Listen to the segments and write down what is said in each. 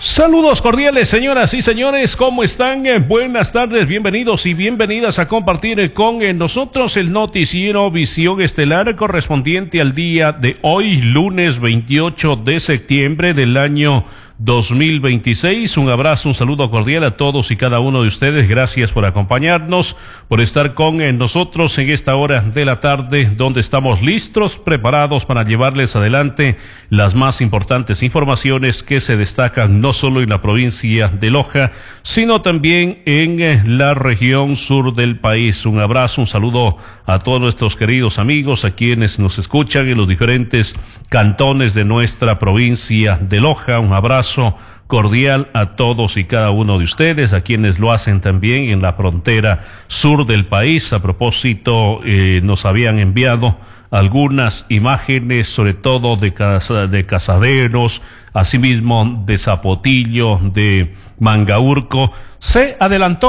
Saludos cordiales, señoras y señores, ¿cómo están? Buenas tardes, bienvenidos y bienvenidas a compartir con nosotros el noticiero Visión Estelar correspondiente al día de hoy, lunes 28 de septiembre del año 2026. Un abrazo, un saludo cordial a todos y cada uno de ustedes. Gracias por acompañarnos, por estar con nosotros en esta hora de la tarde, donde estamos listos, preparados para llevarles adelante las más importantes informaciones que se destacan no solo en la provincia de Loja, sino también en la región sur del país. Un abrazo, un saludo a todos nuestros queridos amigos, a quienes nos escuchan en los diferentes cantones de nuestra provincia de Loja. Un abrazo cordial a todos y cada uno de ustedes, a quienes lo hacen también en la frontera sur del país. A propósito, nos habían enviado algunas imágenes, sobre todo de Casaderos, asimismo de Zapotillo, de Mangaurco. Se adelantó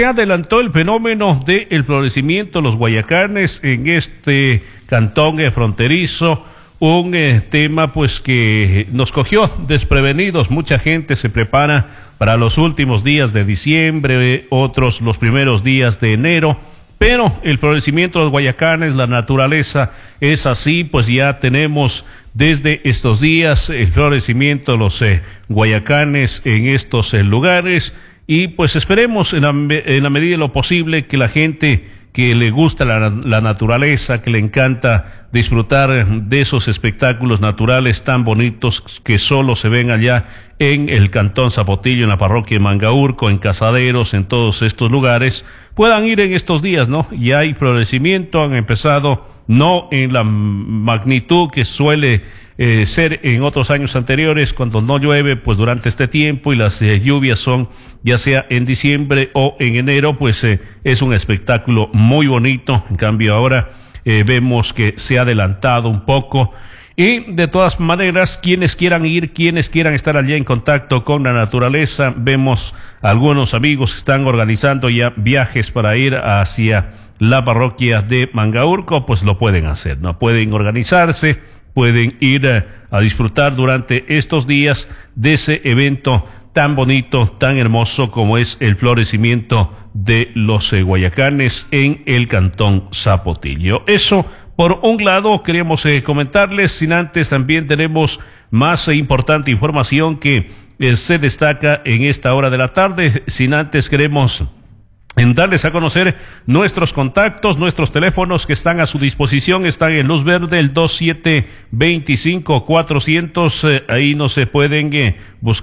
el fenómeno del florecimiento de los guayacanes en este cantón fronterizo. Un tema pues que nos cogió desprevenidos. Mucha gente se prepara para los últimos días de diciembre, otros los primeros días de enero, pero el florecimiento de los guayacanes, la naturaleza es así, pues ya tenemos desde estos días el florecimiento de los guayacanes en estos lugares, y pues esperemos en la medida de lo posible que la gente que le gusta la naturaleza, que le encanta disfrutar de esos espectáculos naturales tan bonitos que solo se ven allá en el cantón Zapotillo, en la parroquia de Mangaurco, en Casaderos, en todos estos lugares, puedan ir en estos días, ¿no? Ya hay florecimiento, han empezado no en la magnitud que suele ser en otros años anteriores, cuando no llueve pues durante este tiempo, y las lluvias son ya sea en diciembre o en enero, pues es un espectáculo muy bonito. En cambio ahora vemos que se ha adelantado un poco, y de todas maneras, quienes quieran ir, quienes quieran estar allá en contacto con la naturaleza, vemos algunos amigos que están organizando ya viajes para ir hacia la parroquia de Mangaurco, pues lo pueden hacer, ¿no? Pueden organizarse, pueden ir a disfrutar durante estos días de ese evento tan bonito, tan hermoso como es el florecimiento de los guayacanes en el cantón Zapotillo. Eso por un lado queríamos comentarles, sin antes también tenemos más importante información que se destaca en esta hora de la tarde. Sin antes queremos darles a conocer nuestros contactos, nuestros teléfonos que están a su disposición. Están en luz verde, el 2725-400, ahí no se pueden buscar